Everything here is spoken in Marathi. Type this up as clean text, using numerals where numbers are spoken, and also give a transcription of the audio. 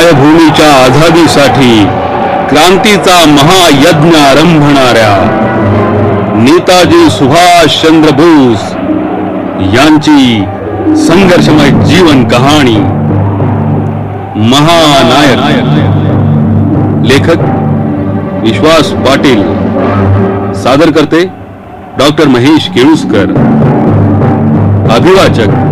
मायभूमीच्या आझादीसाठी क्रांतीचा महायज्ञ आरंभणाऱ्या नेताजी सुभाषचंद्र बोस यांची संघर्षमय जीवन कहाणी महानायक. लेखक विश्वास पाटील. सादर करते डॉक्टर महेश केळुसकर. अभिवाचक